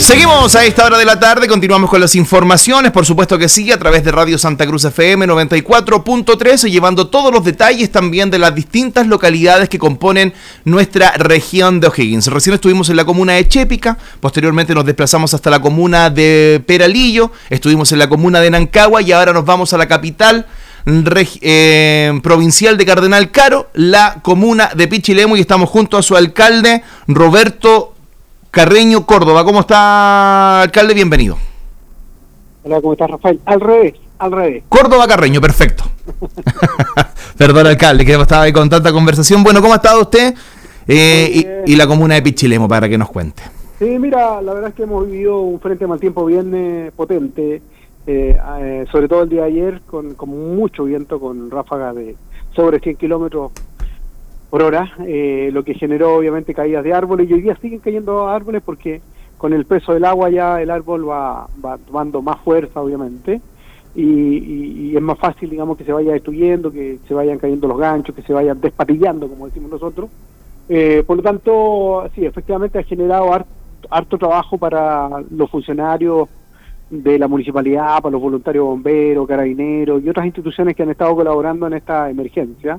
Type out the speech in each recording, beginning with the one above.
Seguimos a esta hora de la tarde, continuamos con las informaciones, por supuesto que sí, a través de Radio Santa Cruz FM 94.3, llevando todos los detalles también de las distintas localidades que componen nuestra región de O'Higgins. Recién estuvimos en la comuna de Chépica, posteriormente nos desplazamos hasta la comuna de Peralillo, estuvimos en la comuna de Nancagua y ahora nos vamos a la capital provincial de Cardenal Caro, la comuna de Pichilemu, y estamos junto a su alcalde, Roberto Carreño Córdoba. ¿Cómo está, alcalde? Bienvenido. Hola, ¿cómo estás, Rafael? Al revés. Córdoba Carreño, perfecto. Perdón, alcalde, que estaba ahí con tanta conversación. Bueno, ¿cómo ha estado usted? Y la comuna de Pichilemu, para que nos cuente. Sí, mira, la verdad es que hemos vivido un frente de mal tiempo bien potente, sobre todo el día de ayer, con mucho viento, con ráfagas de sobre 100 kilómetros por hora, lo que generó obviamente caídas de árboles, y hoy día siguen cayendo árboles porque con el peso del agua ya el árbol va tomando más fuerza, obviamente, y es más fácil, digamos, que se vaya destruyendo, que se vayan cayendo los ganchos, que se vayan despatillando, como decimos nosotros. Por lo tanto, sí, efectivamente ha generado harto trabajo para los funcionarios de la municipalidad, para los voluntarios bomberos, carabineros y otras instituciones que han estado colaborando en esta emergencia.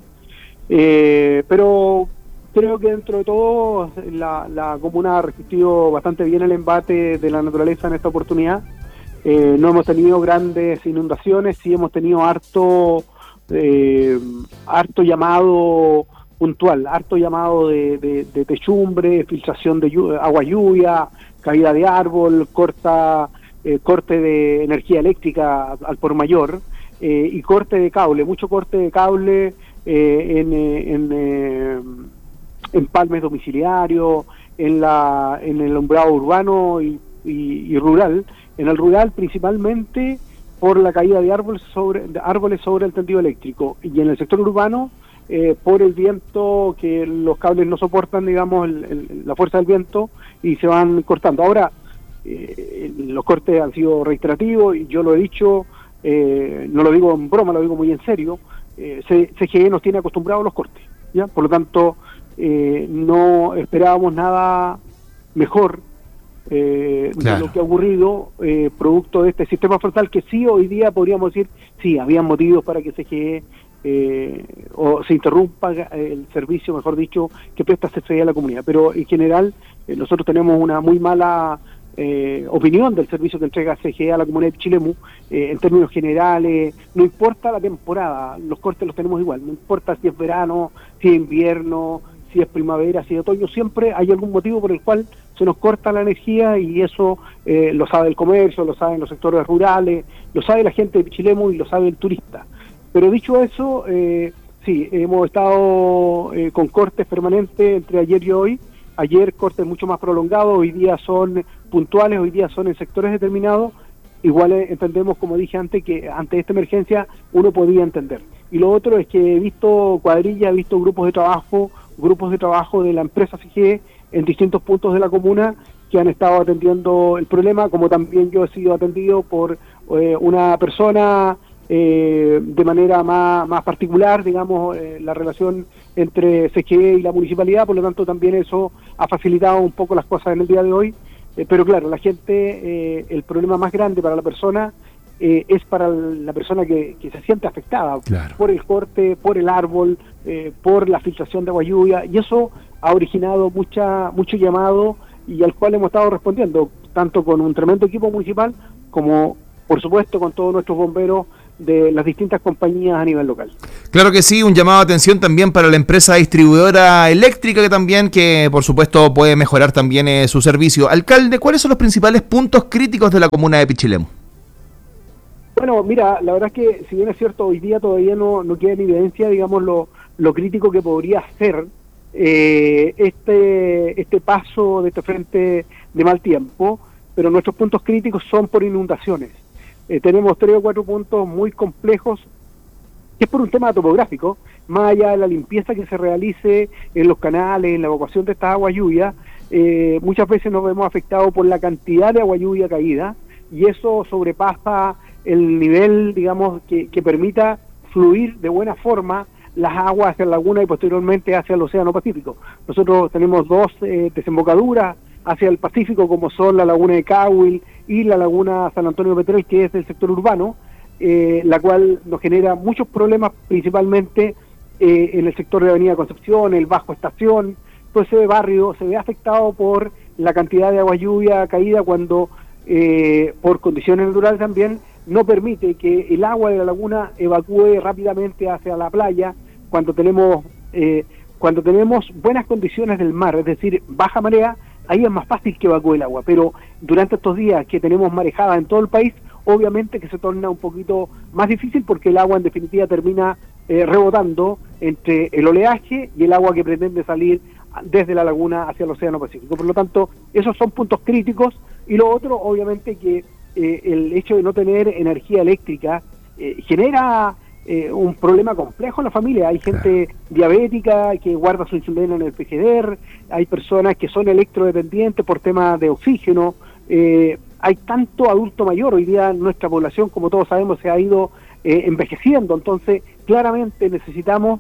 Pero creo que dentro de todo la comuna ha resistido bastante bien el embate de la naturaleza en esta oportunidad. No hemos tenido grandes inundaciones, sí hemos tenido harto llamado puntual, harto llamado de techumbre, filtración de agua lluvia, caída de árbol, corte de energía eléctrica al por mayor, y corte de cable, mucho corte de cable en empalmes domiciliarios, en el alumbrado urbano y rural. En el rural principalmente por la caída de árboles sobre el tendido eléctrico, y en el sector urbano por el viento, que los cables no soportan, digamos, la fuerza del viento y se van cortando. Ahora, los cortes han sido reiterativos y yo lo he dicho, no lo digo en broma, lo digo muy en serio. CGE nos tiene acostumbrados a los cortes, ¿ya? Por lo tanto, no esperábamos nada mejor de lo que ha ocurrido, producto de este sistema frontal, que sí, hoy día podríamos decir, sí, habían motivos para que CGE o se interrumpa el servicio, mejor dicho, que presta CFE a la comunidad. Pero en general, nosotros tenemos una muy mala opinión del servicio que entrega CGE a la comunidad de Pichilemu. En términos generales, no importa la temporada, los cortes los tenemos igual, no importa si es verano, si es invierno, si es primavera, si es otoño, siempre hay algún motivo por el cual se nos corta la energía, y eso lo sabe el comercio, lo saben los sectores rurales, lo sabe la gente de Pichilemu y lo sabe el turista. Pero dicho eso, sí, hemos estado con cortes permanentes entre ayer y hoy. Ayer cortes mucho más prolongados, hoy día son puntuales, hoy día son en sectores determinados. Igual entendemos, como dije antes, que ante esta emergencia uno podía entender. Y lo otro es que he visto cuadrillas, he visto grupos de trabajo de la empresa CGE en distintos puntos de la comuna que han estado atendiendo el problema, como también yo he sido atendido por una persona de manera más particular, digamos, la relación entre CGE y la municipalidad. Por lo tanto también eso ha facilitado un poco las cosas en el día de hoy, pero claro, la gente, el problema más grande para la persona es para la persona que se siente afectada, claro, por el corte, por el árbol, por la filtración de agua lluvia, y eso ha originado mucho llamado, y al cual hemos estado respondiendo, tanto con un tremendo equipo municipal como, por supuesto, con todos nuestros bomberos de las distintas compañías a nivel local. Claro que sí, un llamado de atención también para la empresa distribuidora eléctrica que por supuesto puede mejorar también su servicio. Alcalde, ¿cuáles son los principales puntos críticos de la comuna de Pichilemu? Bueno, mira, la verdad es que si bien es cierto, hoy día todavía no queda en evidencia, digamos, lo crítico que podría ser este paso de este frente de mal tiempo, pero nuestros puntos críticos son por inundaciones. Tenemos 3 o 4 puntos muy complejos, que es por un tema topográfico, más allá de la limpieza que se realice en los canales, en la evacuación de estas aguas lluvia, muchas veces nos vemos afectados por la cantidad de agua lluvia caída, y eso sobrepasa el nivel, digamos, que permita fluir de buena forma las aguas hacia la laguna y posteriormente hacia el Océano Pacífico. Nosotros tenemos 2 desembocaduras hacia el Pacífico, como son la laguna de Cahuil y la laguna San Antonio Petrel, que es del sector urbano, la cual nos genera muchos problemas, principalmente en el sector de Avenida Concepción, el Bajo Estación. Todo ese barrio se ve afectado por la cantidad de agua lluvia caída cuando, por condiciones naturales también, no permite que el agua de la laguna evacúe rápidamente hacia la playa cuando tenemos buenas condiciones del mar, es decir, baja marea. Ahí es más fácil que evacúe el agua, pero durante estos días que tenemos marejada en todo el país, obviamente que se torna un poquito más difícil porque el agua en definitiva termina rebotando entre el oleaje y el agua que pretende salir desde la laguna hacia el Océano Pacífico. Por lo tanto, esos son puntos críticos. Y lo otro, obviamente, que el hecho de no tener energía eléctrica genera un problema complejo en la familia. Hay gente diabética que guarda su insulina en el frigider, hay personas que son electrodependientes por temas de oxígeno, hay tanto adulto mayor. Hoy día nuestra población, como todos sabemos, se ha ido envejeciendo, entonces claramente necesitamos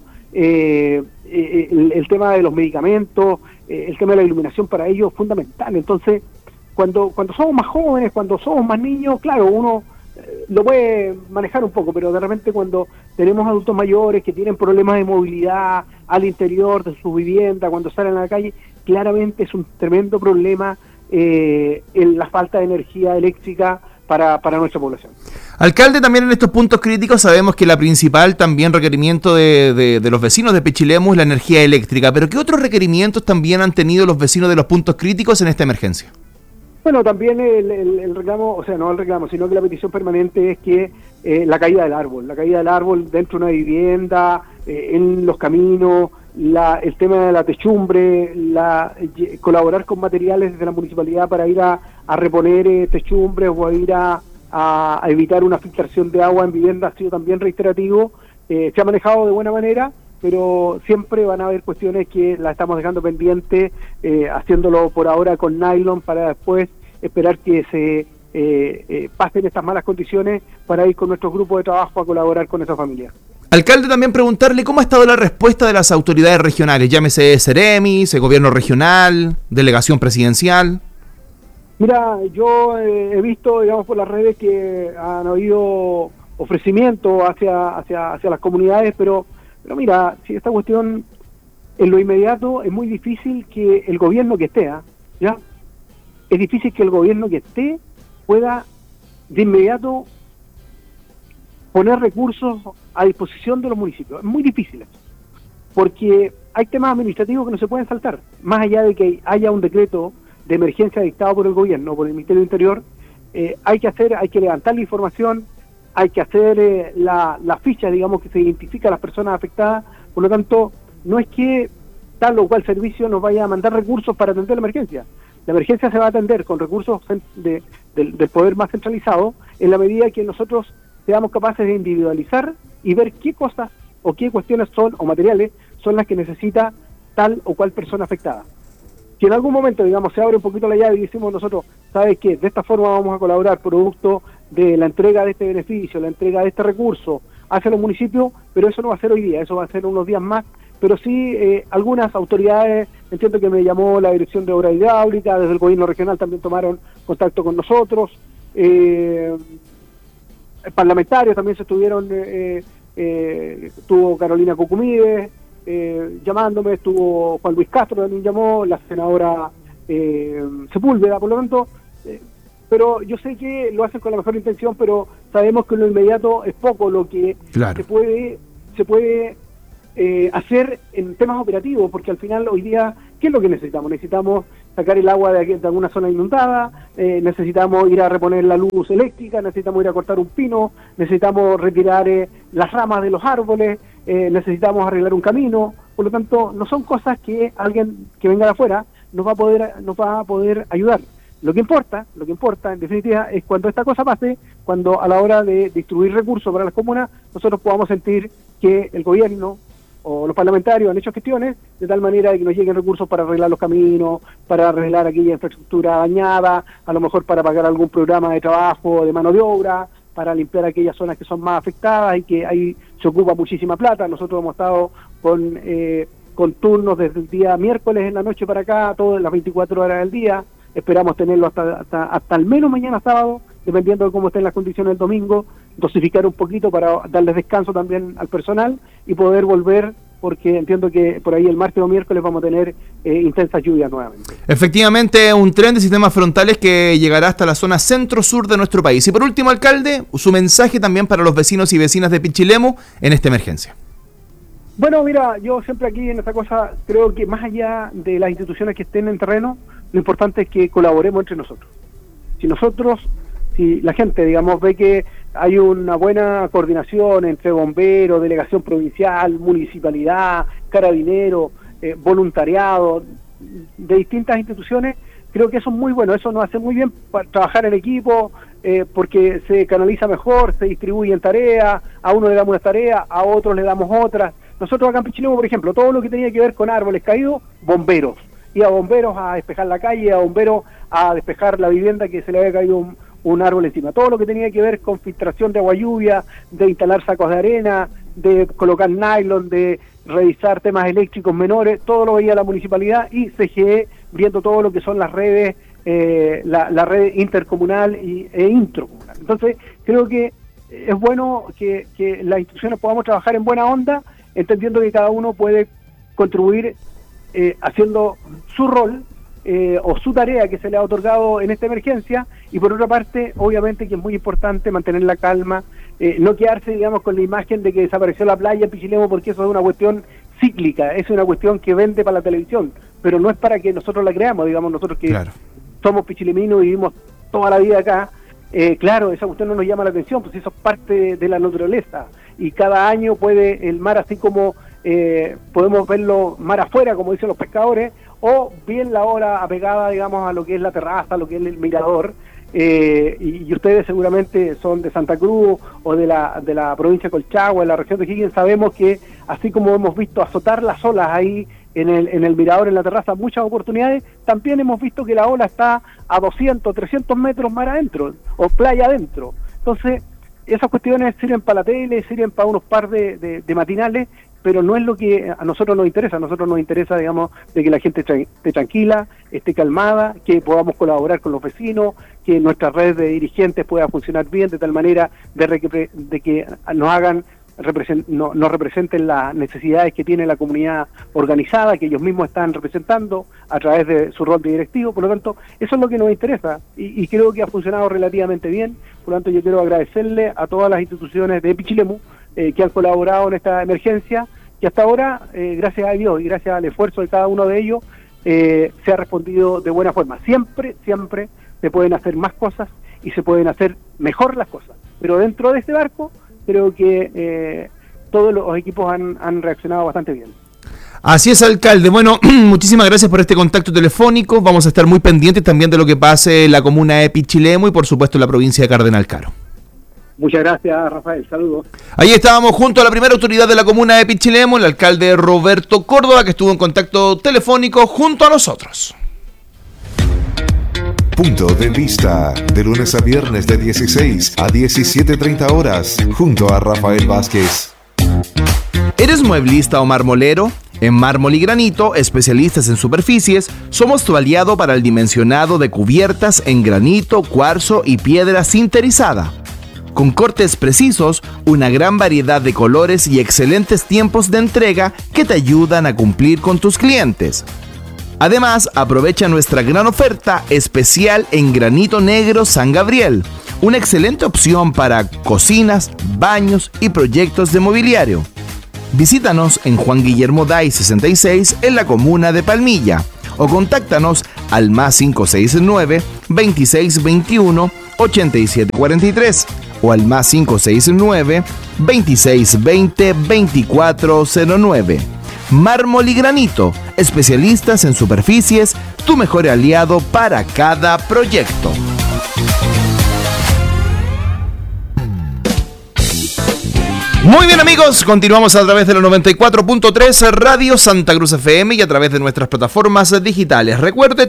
el tema de los medicamentos, el tema de la iluminación para ellos es fundamental. Entonces, cuando somos más jóvenes, cuando somos más niños, claro, uno lo puede manejar un poco, pero de repente cuando tenemos adultos mayores que tienen problemas de movilidad al interior de su vivienda, cuando salen a la calle, claramente es un tremendo problema la falta de energía eléctrica para nuestra población. Alcalde, también en estos puntos críticos sabemos que la principal también requerimiento de los vecinos de Pichilemu es la energía eléctrica, pero ¿qué otros requerimientos también han tenido los vecinos de los puntos críticos en esta emergencia? Bueno, también el reclamo, o sea, no el reclamo, sino que la petición permanente es que la caída del árbol dentro de una vivienda, en los caminos, el tema de la techumbre, colaborar con materiales desde la municipalidad para ir a reponer techumbres o a ir a evitar una filtración de agua en viviendas ha sido también reiterativo. Se ha manejado de buena manera, pero siempre van a haber cuestiones que las estamos dejando pendientes, haciéndolo por ahora con nylon para después esperar que se pasen estas malas condiciones para ir con nuestros grupos de trabajo a colaborar con esa familia. Alcalde, también preguntarle cómo ha estado la respuesta de las autoridades regionales, llámese Ceremis, gobierno regional, delegación presidencial. Mira, yo he visto, digamos, por las redes que han habido ofrecimientos hacia las comunidades, pero mira, si esta cuestión en lo inmediato es muy difícil que el gobierno que esté, ¿ya? Es difícil que el gobierno que esté pueda de inmediato poner recursos a disposición de los municipios. Es muy difícil eso, porque hay temas administrativos que no se pueden saltar, más allá de que haya un decreto de emergencia dictado por el gobierno, por el Ministerio del Interior. Hay que levantar la información, hay que hacer la ficha, digamos, que se identifica a las personas afectadas. Por lo tanto, no es que tal o cual servicio nos vaya a mandar recursos para atender la emergencia. La emergencia se va a atender con recursos del poder más centralizado, en la medida que nosotros seamos capaces de individualizar y ver qué cosas o qué cuestiones son, o materiales, son las que necesita tal o cual persona afectada. Si en algún momento, digamos, se abre un poquito la llave y decimos nosotros, ¿sabes qué? De esta forma vamos a colaborar producto de la entrega de este beneficio, la entrega de este recurso hacia los municipios, pero eso no va a ser hoy día, eso va a ser unos días más. Pero sí, algunas autoridades, entiendo que me llamó la Dirección de Obra Hidráulica, desde el gobierno regional también tomaron contacto con nosotros, parlamentarios también se estuvieron, estuvo Carolina Cucumides llamándome, estuvo Juan Luis Castro también llamó, la senadora Sepúlveda. Por lo tanto, pero yo sé que lo hacen con la mejor intención, pero sabemos que en lo inmediato es poco lo que se puede hacer en temas operativos, porque al final hoy día, ¿qué es lo que necesitamos? Necesitamos sacar el agua de alguna zona inundada, necesitamos ir a reponer la luz eléctrica, necesitamos ir a cortar un pino, necesitamos retirar las ramas de los árboles, necesitamos arreglar un camino. Por lo tanto, no son cosas que alguien que venga de afuera nos va a poder ayudar. Lo que importa, en definitiva, es cuando esta cosa pase, cuando a la hora de distribuir recursos para las comunas, nosotros podamos sentir que el gobierno o los parlamentarios han hecho gestiones de tal manera de que nos lleguen recursos para arreglar los caminos, para arreglar aquella infraestructura dañada, a lo mejor para pagar algún programa de trabajo, de mano de obra, para limpiar aquellas zonas que son más afectadas y que ahí se ocupa muchísima plata. Nosotros hemos estado con turnos desde el día miércoles en la noche para acá, todas las 24 horas del día. esperamos tenerlo hasta al menos mañana sábado, dependiendo de cómo estén las condiciones el domingo, dosificar un poquito para darles descanso también al personal y poder volver, porque entiendo que por ahí el martes o miércoles vamos a tener intensas lluvias nuevamente. Efectivamente, un tren de sistemas frontales que llegará hasta la zona centro-sur de nuestro país. Y por último, alcalde, su mensaje también para los vecinos y vecinas de Pichilemu en esta emergencia. Bueno, mira, yo siempre aquí en esta cosa creo que más allá de las instituciones que estén en terreno, lo importante es que colaboremos entre nosotros. Si la gente, digamos, ve que hay una buena coordinación entre bomberos, delegación provincial, municipalidad, carabinero, voluntariado, de distintas instituciones, creo que eso es muy bueno, eso nos hace muy bien para trabajar en equipo, porque se canaliza mejor, se distribuyen tareas, a uno le damos una tarea, a otros le damos otras. Nosotros acá en Pichilemu, por ejemplo, todo lo que tenía que ver con árboles caídos, bomberos. Y a bomberos a despejar la calle, a bomberos a despejar la vivienda que se le había caído un árbol encima. Todo lo que tenía que ver con filtración de agua lluvia, de instalar sacos de arena, de colocar nylon, de revisar temas eléctricos menores, todo lo veía la municipalidad y CGE viendo todo lo que son las redes, la red intercomunal e intracomunal. Entonces, creo que es bueno que las instituciones podamos trabajar en buena onda, entendiendo que cada uno puede contribuir haciendo su rol o su tarea que se le ha otorgado en esta emergencia, y por otra parte, obviamente que es muy importante mantener la calma, no quedarse, digamos, con la imagen de que desapareció la playa en Pichilemu, porque eso es una cuestión cíclica, es una cuestión que vende para la televisión, pero no es para que nosotros la creamos, digamos, nosotros que somos pichileminos y vivimos toda la vida acá, claro, esa cuestión no nos llama la atención, pues eso es parte de la naturaleza, y cada año puede el mar, así como podemos verlo mar afuera, como dicen los pescadores, o bien la hora apegada, digamos, a lo que es la terraza, a lo que es el mirador, y ustedes seguramente son de Santa Cruz o de la provincia de Colchagua, en la región de Higgins, sabemos que así como hemos visto azotar las olas ahí en el mirador, en la terraza, muchas oportunidades, también hemos visto que la ola está a 200, 300 metros mar adentro, o playa adentro. Entonces, esas cuestiones sirven para la tele, sirven para unos par de matinales, pero no es lo que a nosotros nos interesa. A nosotros nos interesa, digamos, de que la gente esté tranquila, esté calmada, que podamos colaborar con los vecinos, que nuestra red de dirigentes pueda funcionar bien, de tal manera de que nos hagan nos representen las necesidades que tiene la comunidad organizada, que ellos mismos están representando a través de su rol de directivo. Por lo tanto, eso es lo que nos interesa, y creo que ha funcionado relativamente bien. Por lo tanto, yo quiero agradecerle a todas las instituciones de Pichilemu que han colaborado en esta emergencia, que hasta ahora, gracias a Dios y gracias al esfuerzo de cada uno de ellos, se ha respondido de buena forma. Siempre se pueden hacer más cosas y se pueden hacer mejor las cosas, pero dentro de este barco creo que todos los equipos han reaccionado bastante bien. Así es, alcalde. Bueno, muchísimas gracias por este contacto telefónico. Vamos a estar muy pendientes también de lo que pase en la comuna de Pichilemu y por supuesto en la provincia de Cardenal Caro. Muchas gracias, Rafael. Saludos. Ahí estábamos junto a la primera autoridad de la comuna de Pichilemu, el alcalde Roberto Córdoba, que estuvo en contacto telefónico junto a nosotros. Punto de Vista, de lunes a viernes de 16 a 17:30 horas, junto a Rafael Vázquez. ¿Eres mueblista o marmolero? En Mármol y Granito, especialistas en superficies, somos tu aliado para el dimensionado de cubiertas en granito, cuarzo y piedra sinterizada. Con cortes precisos, una gran variedad de colores y excelentes tiempos de entrega que te ayudan a cumplir con tus clientes. Además, aprovecha nuestra gran oferta especial en granito negro San Gabriel, una excelente opción para cocinas, baños y proyectos de mobiliario. Visítanos en Juan Guillermo Day 66 en la comuna de Palmilla o contáctanos al +569 2621 8743 o al +569 2620 2409. Mármol y Granito, especialistas en superficies, tu mejor aliado para cada proyecto. Muy bien, amigos, continuamos a través de la 94.3 Radio Santa Cruz FM y a través de nuestras plataformas digitales. Recuerde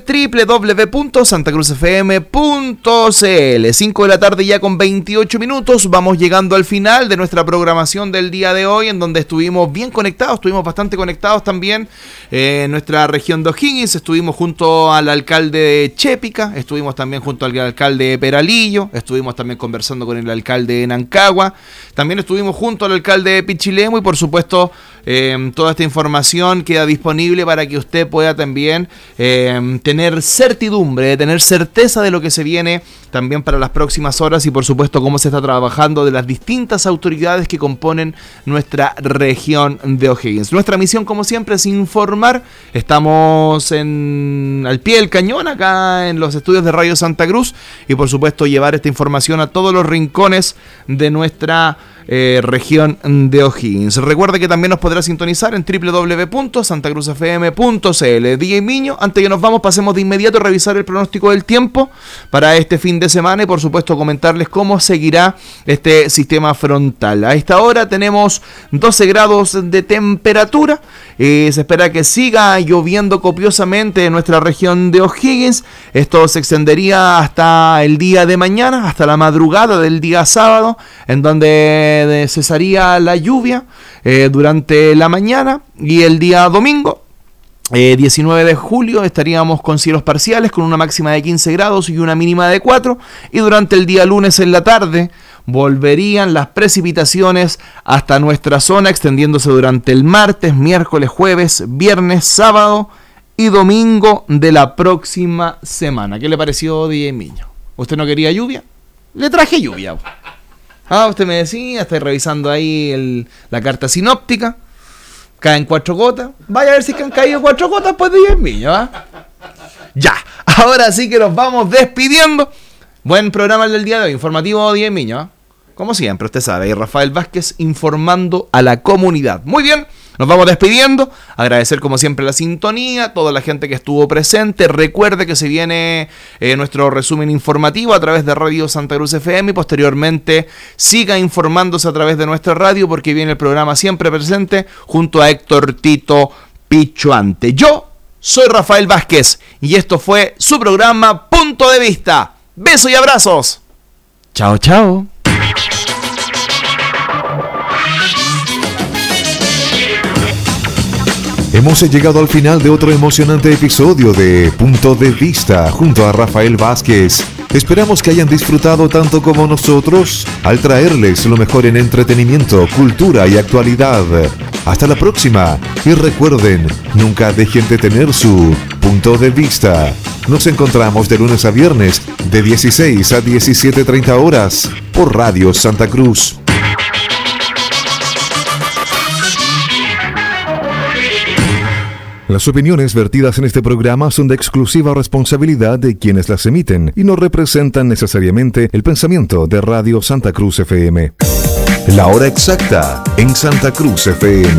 www.santacruzfm.cl. 5 de la tarde ya con 28 minutos. Vamos llegando al final de nuestra programación del día de hoy, en donde estuvimos bien conectados, estuvimos bastante conectados también en nuestra región de O'Higgins. Estuvimos junto al alcalde de Chépica, estuvimos también junto al alcalde de Peralillo, estuvimos también conversando con el alcalde de Nancagua, también estuvimos junto al alcalde de Pichilemu y por supuesto toda esta información queda disponible para que usted pueda también tener certidumbre, tener certeza de lo que se viene también para las próximas horas y por supuesto cómo se está trabajando de las distintas autoridades que componen nuestra región de O'Higgins. Nuestra misión, como siempre, es informar. Estamos al pie del cañón acá en los estudios de Radio Santa Cruz y por supuesto llevar esta información a todos los rincones de nuestra región de O'Higgins. Recuerde que también nos podrá sintonizar en www.santacruzfm.cl. DJ Miño, antes que nos vamos, pasemos de inmediato a revisar el pronóstico del tiempo para este fin de semana y por supuesto comentarles cómo seguirá este sistema frontal. A esta hora tenemos 12 grados de temperatura, se espera que siga lloviendo copiosamente en nuestra región de O'Higgins. Esto se extendería hasta el día de mañana, hasta la madrugada del día sábado, en donde cesaría la lluvia durante la mañana y el día domingo 19 de julio estaríamos con cielos parciales con una máxima de 15 grados y una mínima de 4 y durante el día lunes en la tarde volverían las precipitaciones hasta nuestra zona extendiéndose durante el martes, miércoles, jueves, viernes, sábado y domingo de la próxima semana. ¿Qué le pareció, DJ Miño? ¿Usted no quería lluvia? Le traje lluvia. Usted me decía, estoy revisando ahí la carta sinóptica. Caen 4 gotas. Vaya a ver si han caído 4 gotas, pues DJ Miño, Ya, ahora sí que nos vamos despidiendo. Buen programa el del día de hoy, informativo DJ Miño, Como siempre, usted sabe, y Rafael Vázquez informando a la comunidad. Muy bien. Nos vamos despidiendo, agradecer como siempre la sintonía, toda la gente que estuvo presente. Recuerde que se viene nuestro resumen informativo a través de Radio Santa Cruz FM y posteriormente siga informándose a través de nuestra radio porque viene el programa Siempre Presente junto a Héctor Tito Pichuante. Yo soy Rafael Vázquez y esto fue su programa Punto de Vista. Besos y abrazos. Chao, chao. Hemos llegado al final de otro emocionante episodio de Punto de Vista junto a Rafael Vázquez. Esperamos que hayan disfrutado tanto como nosotros al traerles lo mejor en entretenimiento, cultura y actualidad. Hasta la próxima y recuerden, nunca dejen de tener su punto de vista. Nos encontramos de lunes a viernes de 16 a 17:30 horas por Radio Santa Cruz. Las opiniones vertidas en este programa son de exclusiva responsabilidad de quienes las emiten y no representan necesariamente el pensamiento de Radio Santa Cruz FM. La hora exacta en Santa Cruz FM.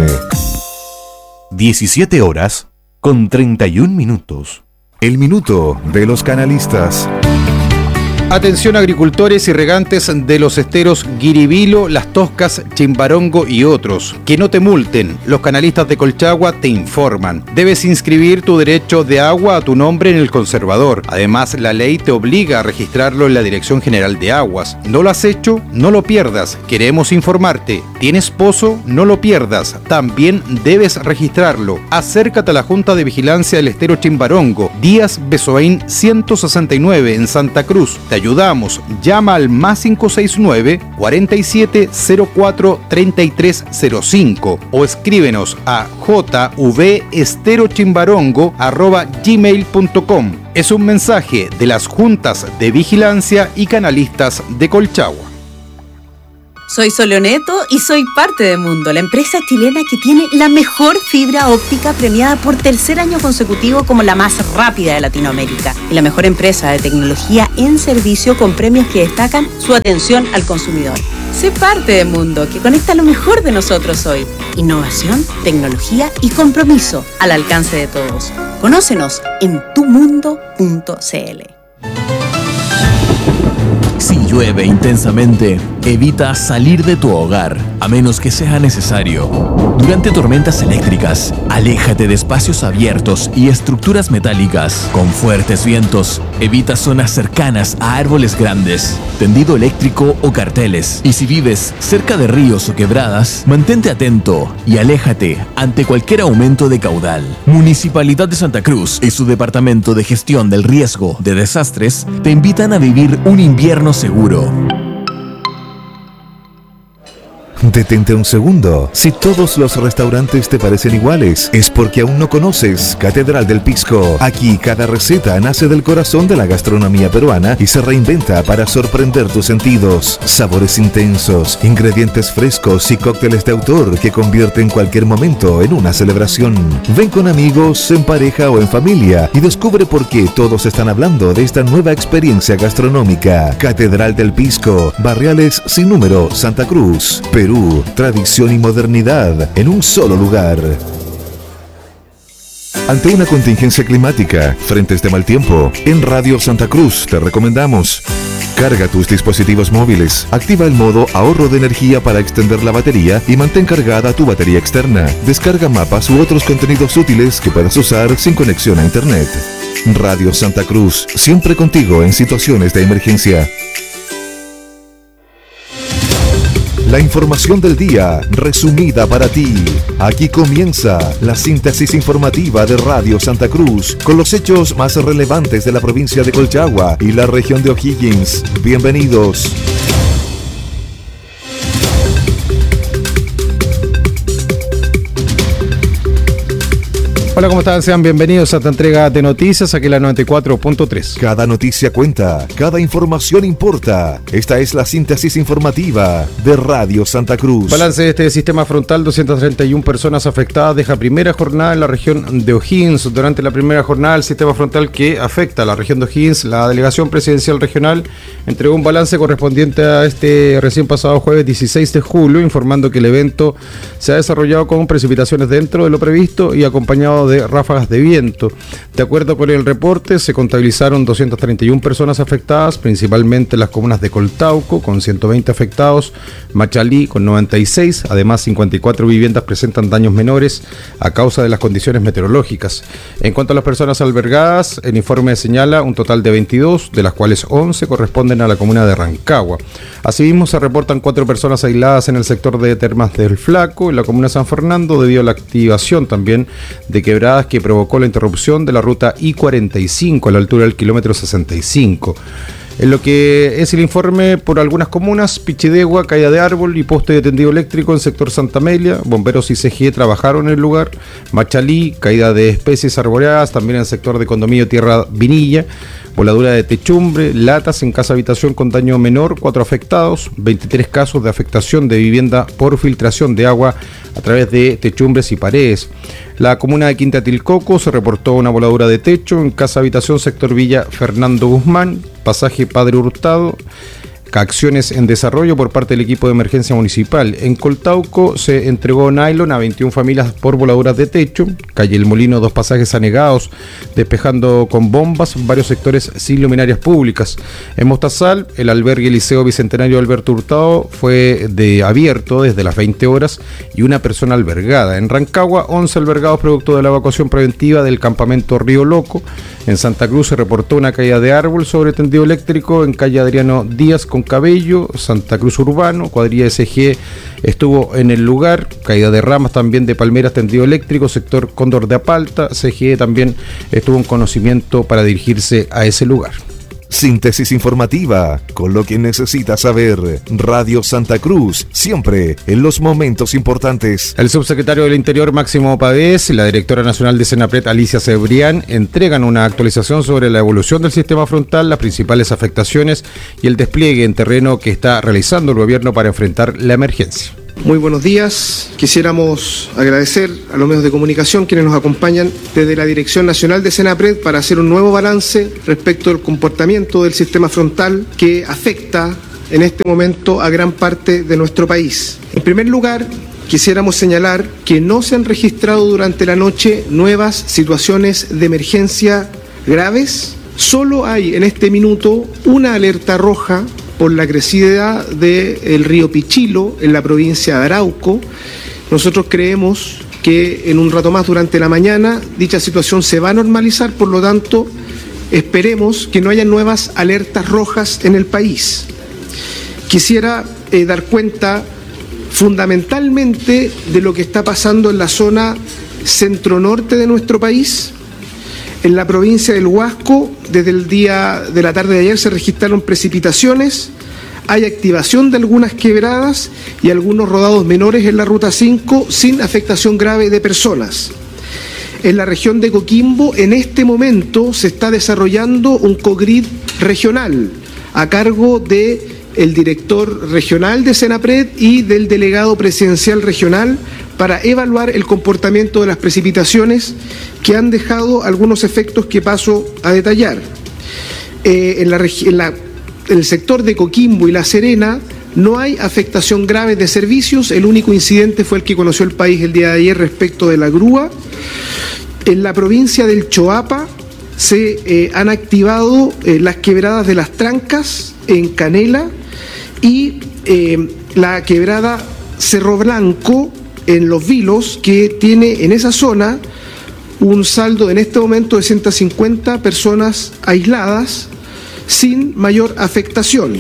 17 horas con 31 minutos. El minuto de los canalistas. Atención agricultores y regantes de los esteros Guiribilo, Las Toscas, Chimbarongo y otros. Que no te multen. Los canalistas de Colchagua te informan. Debes inscribir tu derecho de agua a tu nombre en el conservador. Además, la ley te obliga a registrarlo en la Dirección General de Aguas. ¿No lo has hecho? No lo pierdas. Queremos informarte. ¿Tienes pozo? No lo pierdas. También debes registrarlo. Acércate a la Junta de Vigilancia del Estero Chimbarongo, Díaz Besoain 169 en Santa Cruz. Te ayudamos. Llama al más 569 4704-3305 o escríbenos a jvesterochimbarongo@gmail.com. Es un mensaje de las Juntas de Vigilancia y Canalistas de Colchagua. Soy Soleoneto y soy parte de Mundo, la empresa chilena que tiene la mejor fibra óptica premiada por tercer año consecutivo como la más rápida de Latinoamérica y la mejor empresa de tecnología en servicio con premios que destacan su atención al consumidor. Sé parte de Mundo, que conecta lo mejor de nosotros hoy. Innovación, tecnología y compromiso al alcance de todos. Conócenos en tumundo.cl. Sí, llueve intensamente, evita salir de tu hogar, a menos que sea necesario. Durante tormentas eléctricas, aléjate de espacios abiertos y estructuras metálicas. Con fuertes vientos, evita zonas cercanas a árboles grandes, tendido eléctrico o carteles. Y si vives cerca de ríos o quebradas, mantente atento y aléjate ante cualquier aumento de caudal. Municipalidad de Santa Cruz y su Departamento de Gestión del Riesgo de Desastres te invitan a vivir un invierno seguro. Detente un segundo. Si todos los restaurantes te parecen iguales, es porque aún no conoces Catedral del Pisco. Aquí cada receta nace del corazón de la gastronomía peruana y se reinventa para sorprender tus sentidos. Sabores intensos, ingredientes frescos y cócteles de autor que convierten cualquier momento en una celebración. Ven con amigos, en pareja o en familia y descubre por qué todos están hablando de esta nueva experiencia gastronómica. Catedral del Pisco, Barriales sin número, Santa Cruz, Perú. Tradición y modernidad en un solo lugar. Ante una contingencia climática, frentes de mal tiempo, en Radio Santa Cruz te recomendamos: carga tus dispositivos móviles, activa el modo ahorro de energía para extender la batería y mantén cargada tu batería externa. Descarga mapas u otros contenidos útiles que puedas usar sin conexión a internet. Radio Santa Cruz, siempre contigo en situaciones de emergencia. La información del día, resumida para ti. Aquí comienza la síntesis informativa de Radio Santa Cruz, con los hechos más relevantes de la provincia de Colchagua y la región de O'Higgins. Bienvenidos. Hola, ¿cómo están? Sean bienvenidos a esta entrega de noticias, aquí en la 94.3. Cada noticia cuenta, cada información importa. Esta es la síntesis informativa de Radio Santa Cruz. Balance de este sistema frontal: 231 personas afectadas. Deja primera jornada en la región de O'Higgins. Durante la primera jornada del sistema frontal que afecta a la región de O'Higgins, la Delegación Presidencial Regional entregó un balance correspondiente a este recién pasado jueves 16 de julio, informando que el evento se ha desarrollado con precipitaciones dentro de lo previsto y acompañado de ráfagas de viento. De acuerdo con el reporte, se contabilizaron 231 personas afectadas, principalmente en las comunas de Coltauco, con 120 afectados, Machalí, con 96, además 54 viviendas presentan daños menores a causa de las condiciones meteorológicas. En cuanto a las personas albergadas, el informe señala un total de 22, de las cuales 11 corresponden a la comuna de Rancagua. Asimismo, se reportan 4 personas aisladas en el sector de Termas del Flaco, en la comuna de San Fernando, debido a la activación también de quebradas que provocó la interrupción de la ruta I-45 a la altura del kilómetro 65. En lo que es el informe por algunas comunas: Pichidegua, caída de árbol y poste de tendido eléctrico en sector Santa Amelia, bomberos y CGE trabajaron en el lugar. Machalí, caída de especies arboreadas también en el sector de condominio Tierra Vinilla, voladura de techumbre, latas en casa habitación con daño menor, 4 afectados, 23 casos de afectación de vivienda por filtración de agua a través de techumbres y paredes. La comuna de Quinta Tilcoco se reportó una voladura de techo en casa habitación sector Villa Fernando Guzmán, pasaje Padre Hurtado. Acciones en desarrollo por parte del equipo de emergencia municipal. En Coltauco se entregó nylon a 21 familias por voladuras de techo. Calle El Molino, 2 pasajes anegados, despejando con bombas varios sectores sin luminarias públicas. En Mostazal, el albergue Liceo Bicentenario Alberto Hurtado fue abierto desde las 20 horas y una persona albergada. En Rancagua, 11 albergados producto de la evacuación preventiva del campamento Río Loco. En Santa Cruz se reportó una caída de árbol sobre tendido eléctrico en calle Adriano Díaz con Cabello, Santa Cruz Urbano. Cuadrilla SG estuvo en el lugar. Caída de ramas también de palmeras, tendido eléctrico, sector Cóndor de Apalta. CGE también estuvo en conocimiento para dirigirse a ese lugar. Síntesis informativa, con lo que necesitas saber. Radio Santa Cruz, siempre en los momentos importantes. El subsecretario del Interior, Máximo Pavés, y la directora nacional de Senapred, Alicia Cebrián, entregan una actualización sobre la evolución del sistema frontal, las principales afectaciones y el despliegue en terreno que está realizando el gobierno para enfrentar la emergencia. Muy buenos días. Quisiéramos agradecer a los medios de comunicación quienes nos acompañan desde la Dirección Nacional de Senapred para hacer un nuevo balance respecto al comportamiento del sistema frontal que afecta en este momento a gran parte de nuestro país. En primer lugar, quisiéramos señalar que no se han registrado durante la noche nuevas situaciones de emergencia graves. Solo hay en este minuto una alerta roja por la crecida del río Pichilo en la provincia de Arauco. Nosotros creemos que en un rato más durante la mañana dicha situación se va a normalizar, por lo tanto esperemos que no haya nuevas alertas rojas en el país. Quisiera dar cuenta fundamentalmente de lo que está pasando en la zona centro-norte de nuestro país. En la provincia del Huasco, desde el día de la tarde de ayer se registraron precipitaciones, hay activación de algunas quebradas y algunos rodados menores en la Ruta 5 sin afectación grave de personas. En la región de Coquimbo, en este momento se está desarrollando un COGRID regional a cargo del director regional de Senapred y del delegado presidencial regional para evaluar el comportamiento de las precipitaciones que han dejado algunos efectos que paso a detallar. En el sector de Coquimbo y La Serena no hay afectación grave de servicios, el único incidente fue el que conoció el país el día de ayer respecto de la grúa. En la provincia del Choapa se han activado las quebradas de las Trancas en Canela y la quebrada Cerro Blanco en Los Vilos, que tiene en esa zona un saldo en este momento de 150 personas aisladas sin mayor afectación.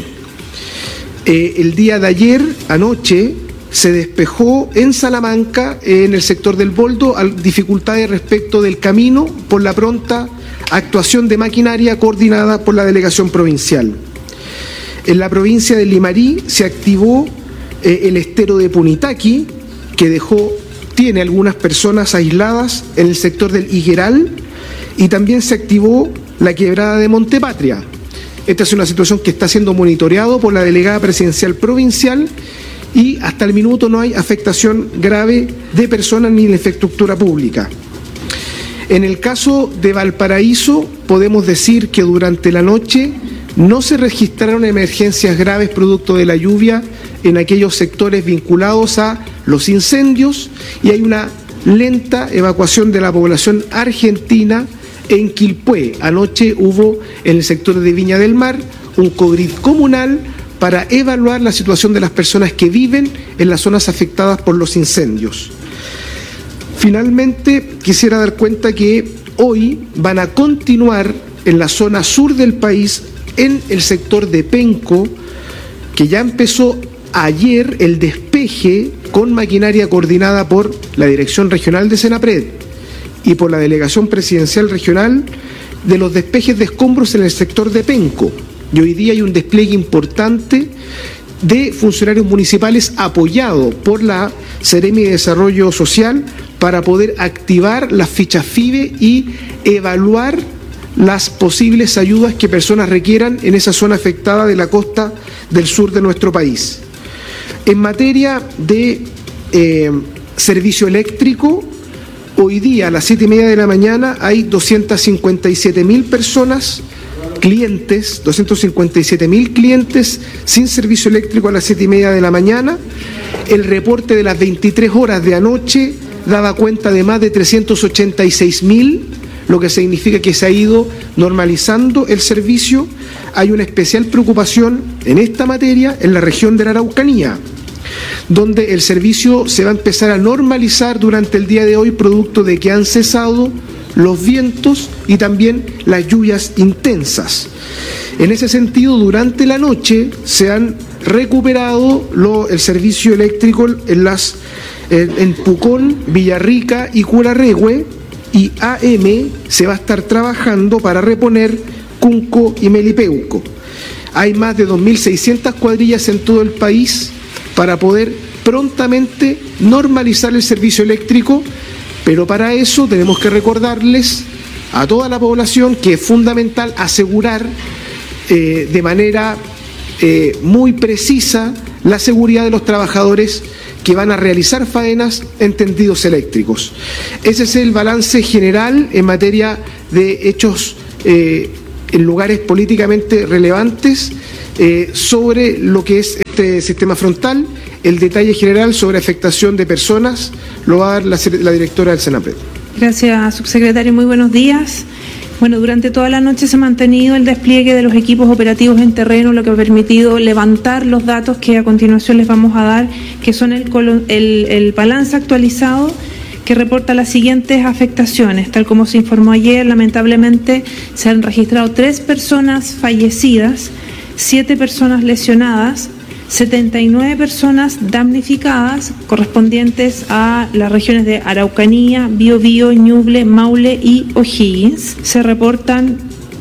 El día de ayer, anoche, se despejó en Salamanca, en el sector del Boldo, dificultades respecto del camino por la pronta actuación de maquinaria coordinada por la delegación provincial. En la provincia de Limarí se activó el estero de Punitaqui, que tiene algunas personas aisladas en el sector del Higueral, y también se activó la quebrada de Montepatria. Esta es una situación que está siendo monitoreado por la delegada presidencial provincial y hasta el minuto no hay afectación grave de personas ni de infraestructura pública. En el caso de Valparaíso, podemos decir que durante la noche no se registraron emergencias graves producto de la lluvia en aquellos sectores vinculados a los incendios y hay una lenta evacuación de la población argentina en Quilpué. Anoche hubo en el sector de Viña del Mar un COGRID comunal para evaluar la situación de las personas que viven en las zonas afectadas por los incendios. Finalmente, quisiera dar cuenta que hoy van a continuar en la zona sur del país, en el sector de Penco, que ya empezó ayer el despeje con maquinaria coordinada por la Dirección Regional de Senapred y por la Delegación Presidencial Regional de los despejes de escombros en el sector de Penco. Y hoy día hay un despliegue importante de funcionarios municipales apoyado por la Seremi de Desarrollo Social para poder activar las fichas FIBE y evaluar las posibles ayudas que personas requieran en esa zona afectada de la costa del sur de nuestro país. En materia de servicio eléctrico, hoy día a las 7:30 de la mañana hay 257.000 personas, clientes, 257.000 clientes sin servicio eléctrico a las 7:30 de la mañana. El reporte de las 23 horas de anoche daba cuenta de más de 386.000, lo que significa que se ha ido normalizando el servicio. Hay una especial preocupación en esta materia en la región de la Araucanía, donde el servicio se va a empezar a normalizar durante el día de hoy, producto de que han cesado los vientos y también las lluvias intensas. En ese sentido, durante la noche se han recuperado el servicio eléctrico en Pucón, Villarrica y Curarrehue, y AM se va a estar trabajando para reponer Cunco y Melipeuco. Hay más de 2.600 cuadrillas en todo el país para poder prontamente normalizar el servicio eléctrico, pero para eso tenemos que recordarles a toda la población que es fundamental asegurar de manera muy precisa la seguridad de los trabajadores que van a realizar faenas en tendidos eléctricos. Ese es el balance general en materia de hechos en lugares políticamente relevantes sobre lo que es este sistema frontal. El detalle general sobre afectación de personas lo va a dar la directora del Senapred. Gracias, subsecretario. Muy buenos días. Bueno, durante toda la noche se ha mantenido el despliegue de los equipos operativos en terreno, lo que ha permitido levantar los datos que a continuación les vamos a dar, que son el balance actualizado que reporta las siguientes afectaciones. Tal como se informó ayer, lamentablemente se han registrado 3 personas fallecidas, 7 personas lesionadas, 79 personas damnificadas, correspondientes a las regiones de Araucanía, Biobío, Ñuble, Maule y O'Higgins. Se reportan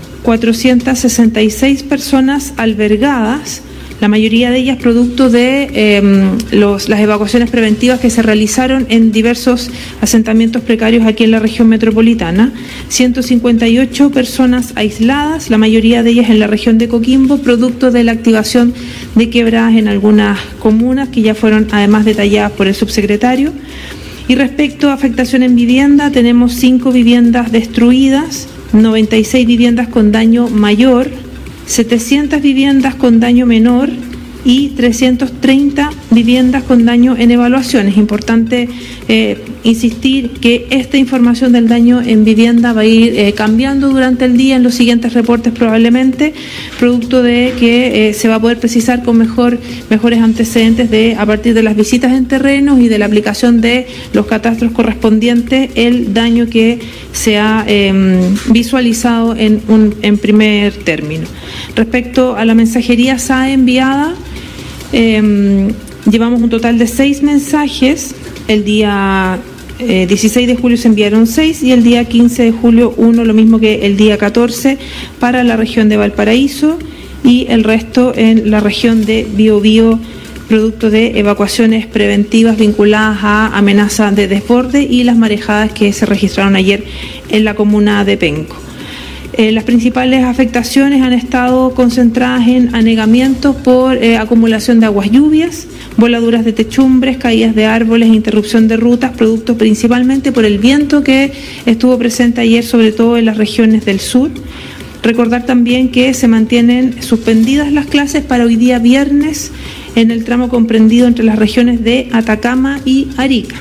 466 personas albergadas, la mayoría de ellas producto de las evacuaciones preventivas que se realizaron en diversos asentamientos precarios aquí en la región metropolitana. 158 personas aisladas, la mayoría de ellas en la región de Coquimbo, producto de la activación de quebradas en algunas comunas que ya fueron además detalladas por el subsecretario. Y respecto a afectación en vivienda, tenemos 5 viviendas destruidas, 96 viviendas con daño mayor, 700 viviendas con daño menor y 330 viviendas con daño en evaluación. Es importante insistir que esta información del daño en vivienda va a ir cambiando durante el día en los siguientes reportes probablemente, producto de que se va a poder precisar con mejores antecedentes a partir de las visitas en terrenos y de la aplicación de los catastros correspondientes, el daño que se ha visualizado en primer término. Respecto a la mensajería SAE enviada, llevamos un total de 6 mensajes. El día 16 de julio se enviaron 6 y el día 15 de julio 1, lo mismo que el día 14 para la región de Valparaíso y el resto en la región de Biobío, producto de evacuaciones preventivas vinculadas a amenazas de desborde y las marejadas que se registraron ayer en la comuna de Penco. Las principales afectaciones han estado concentradas en anegamientos por acumulación de aguas lluvias, voladuras de techumbres, caídas de árboles e interrupción de rutas, producto principalmente por el viento que estuvo presente ayer, sobre todo en las regiones del sur. Recordar también que se mantienen suspendidas las clases para hoy día viernes en el tramo comprendido entre las regiones de Atacama y Arica.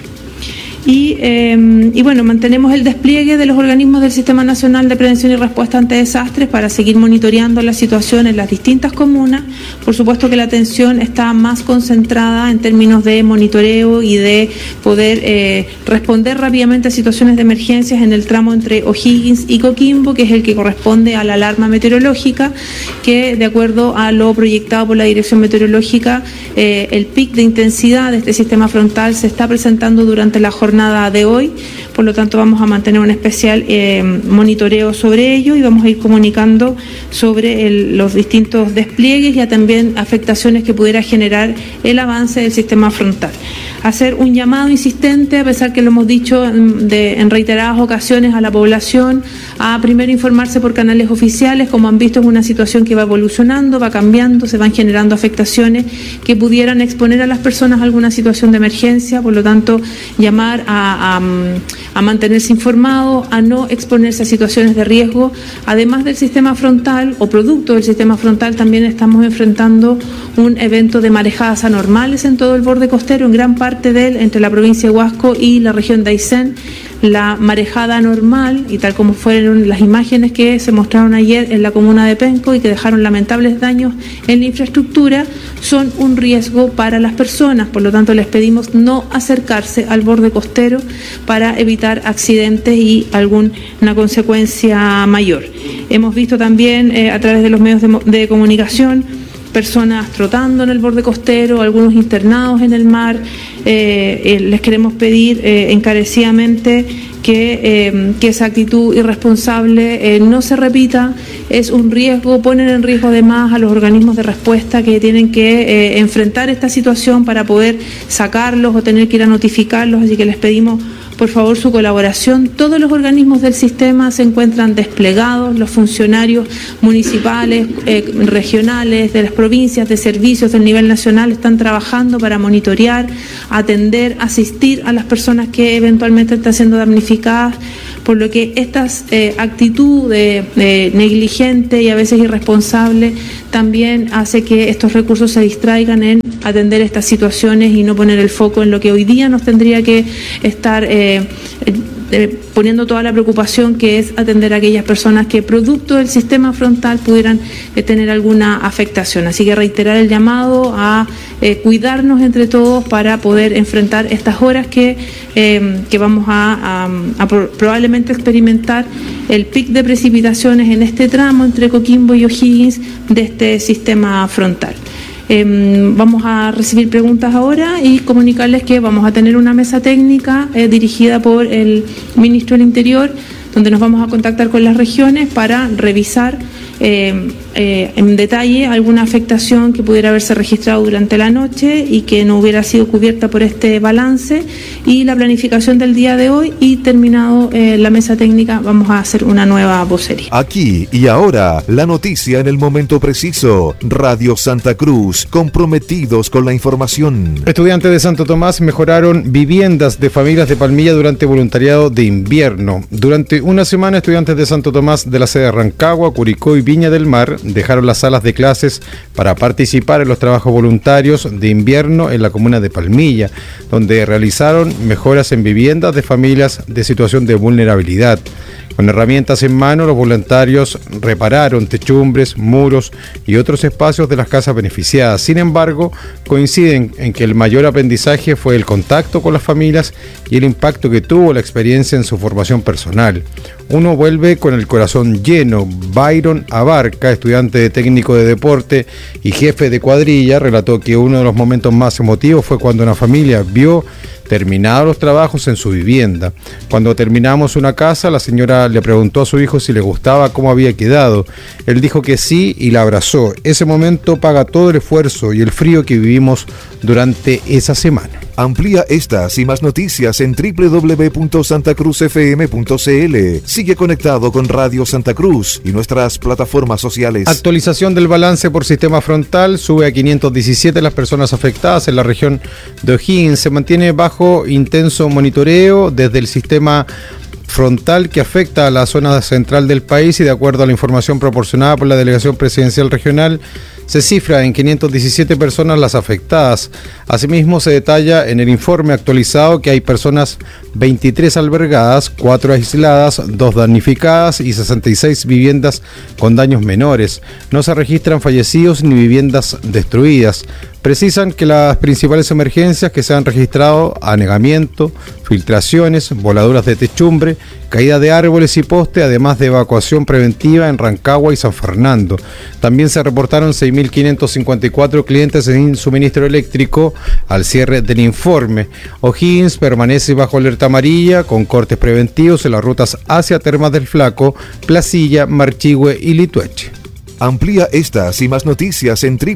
Y bueno, mantenemos el despliegue de los organismos del Sistema Nacional de Prevención y Respuesta ante Desastres para seguir monitoreando la situación en las distintas comunas. Por supuesto que la atención está más concentrada en términos de monitoreo y de poder responder rápidamente a situaciones de emergencias en el tramo entre O'Higgins y Coquimbo, que es el que corresponde a la alarma meteorológica, que de acuerdo a lo proyectado por la Dirección Meteorológica, el pic de intensidad de este sistema frontal se está presentando durante la jornada de hoy, por lo tanto vamos a mantener un especial monitoreo sobre ello y vamos a ir comunicando sobre los distintos despliegues y también afectaciones que pudiera generar el avance del sistema frontal. Hacer un llamado insistente, a pesar que lo hemos dicho en reiteradas ocasiones a la población, a primero informarse por canales oficiales. Como han visto, es una situación que va evolucionando, va cambiando, se van generando afectaciones que pudieran exponer a las personas a alguna situación de emergencia, por lo tanto llamar a mantenerse informado, a no exponerse a situaciones de riesgo. Además del sistema frontal o producto del sistema frontal, también estamos enfrentando un evento de marejadas anormales en todo el borde costero, en gran parte de él, entre la provincia de Huasco y la región de Aysén. La marejada anormal, y tal como fueron las imágenes que se mostraron ayer en la comuna de Penco y que dejaron lamentables daños en la infraestructura, son un riesgo para las personas. Por lo tanto, les pedimos no acercarse al borde costero para evitar accidentes y alguna consecuencia mayor. Hemos visto también a través de los medios de comunicación personas trotando en el borde costero, algunos internados en el mar. Les queremos pedir encarecidamente que esa actitud irresponsable no se repita. Es un riesgo, ponen en riesgo además a los organismos de respuesta que tienen que enfrentar esta situación para poder sacarlos o tener que ir a notificarlos, así que les pedimos por favor su colaboración. Todos los organismos del sistema se encuentran desplegados, los funcionarios municipales, regionales, de las provincias, de servicios del nivel nacional están trabajando para monitorear, atender, asistir a las personas que eventualmente están siendo damnificadas, por lo que esta actitud negligente y a veces irresponsable también hace que estos recursos se distraigan en atender estas situaciones y no poner el foco en lo que hoy día nos tendría que estar poniendo toda la preocupación que es atender a aquellas personas que producto del sistema frontal pudieran tener alguna afectación. Así que reiterar el llamado a cuidarnos entre todos para poder enfrentar estas horas que vamos a probablemente experimentar el pic de precipitaciones en este tramo entre Coquimbo y O'Higgins de este sistema frontal. Vamos a recibir preguntas ahora y comunicarles que vamos a tener una mesa técnica dirigida por el Ministro del Interior, donde nos vamos a contactar con las regiones para revisar en detalle alguna afectación que pudiera haberse registrado durante la noche y que no hubiera sido cubierta por este balance y la planificación del día de hoy, y terminado la mesa técnica vamos a hacer una nueva vocería. Aquí y ahora, la noticia en el momento preciso. Radio Santa Cruz, comprometidos con la información. Estudiantes de Santo Tomás mejoraron viviendas de familias de Palmilla durante voluntariado de invierno. Durante una semana, estudiantes de Santo Tomás de la sede de Rancagua, Curicó y Viña del Mar dejaron las salas de clases para participar en los trabajos voluntarios de invierno en la comuna de Palmilla, donde realizaron mejoras en viviendas de familias de situación de vulnerabilidad. Con herramientas en mano, los voluntarios repararon techumbres, muros y otros espacios de las casas beneficiadas. Sin embargo, coinciden en que el mayor aprendizaje fue el contacto con las familias y el impacto que tuvo la experiencia en su formación personal. Uno vuelve con el corazón lleno. Byron Abarca, estudiante de técnico de deporte y jefe de cuadrilla, relató que uno de los momentos más emotivos fue cuando una familia vio terminados los trabajos en su vivienda. Cuando terminamos una casa, la señora le preguntó a su hijo si le gustaba cómo había quedado. Él dijo que sí y la abrazó. Ese momento paga todo el esfuerzo y el frío que vivimos durante esa semana. Amplía estas y más noticias en www.santacruzfm.cl. Sigue conectado con Radio Santa Cruz y nuestras plataformas sociales. Actualización del balance por sistema frontal. Sube a 517 las personas afectadas en la región de O'Higgins. Se mantiene bajo intenso monitoreo desde el sistema frontal que afecta a la zona central del país, y de acuerdo a la información proporcionada por la Delegación Presidencial Regional, se cifra en 517 personas las afectadas. Asimismo, se detalla en el informe actualizado que hay personas 23 albergadas, 4 aisladas, 2 damnificadas y 66 viviendas con daños menores. No se registran fallecidos ni viviendas destruidas. Precisan que las principales emergencias que se han registrado: anegamiento, filtraciones, voladuras de techumbre, caída de árboles y poste, además de evacuación preventiva en Rancagua y San Fernando. También se reportaron 6.554 clientes sin suministro eléctrico al cierre del informe. O'Higgins permanece bajo alerta amarilla con cortes preventivos en las rutas hacia Termas del Flaco, Placilla, Marchihue y Litueche. Amplía estas y más noticias en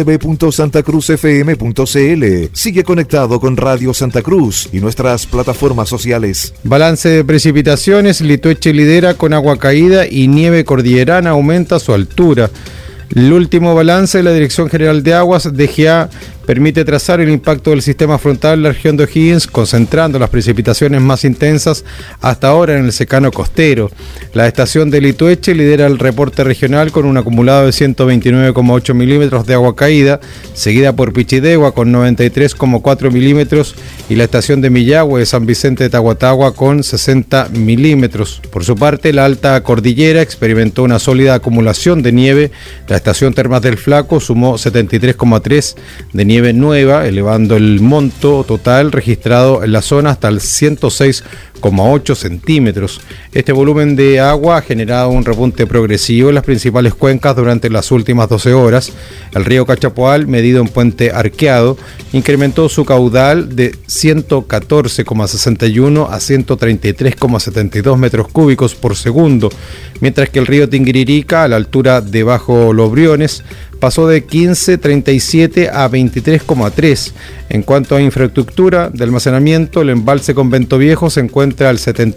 www.santacruzfm.cl. Sigue conectado con Radio Santa Cruz y nuestras plataformas sociales. Balance de precipitaciones. Litueche lidera con agua caída y nieve cordillerana aumenta su altura. El último balance de la Dirección General de Aguas, DGA, permite trazar el impacto del sistema frontal en la región de O'Higgins, concentrando las precipitaciones más intensas hasta ahora en el secano costero. La estación de Litueche lidera el reporte regional con un acumulado de 129,8 milímetros de agua caída, seguida por Pichidegua con 93,4 milímetros y la estación de Millahue de San Vicente de Tahuatahua con 60 milímetros. Por su parte, la alta cordillera experimentó una sólida acumulación de nieve. La estación Termas del Flaco sumó 73,3 de nieve nueva, elevando el monto total registrado en la zona hasta el 106,8 centímetros. Este volumen de agua ha generado un repunte progresivo en las principales cuencas durante las últimas 12 horas. El río Cachapoal, medido en Puente Arqueado, incrementó su caudal de 114,61 a 133,72 metros cúbicos por segundo, mientras que el río Tinguiririca, a la altura de Bajo Los Briones, pasó de 15,37 a 23,3. En cuanto a infraestructura de almacenamiento, el embalse Convento Viejo se encuentra al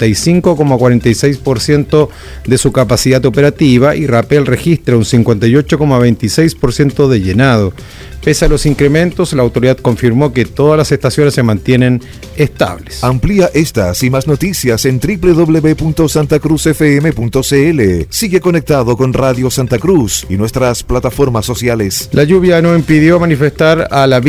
75,46% de su capacidad operativa y Rapel registra un 58,26% de llenado. Pese a los incrementos, la autoridad confirmó que todas las estaciones se mantienen estables. Amplía estas y más noticias en www.santacruzfm.cl. Sigue conectado con Radio Santa Cruz y nuestras plataformas sociales. La lluvia no impidió manifestar a la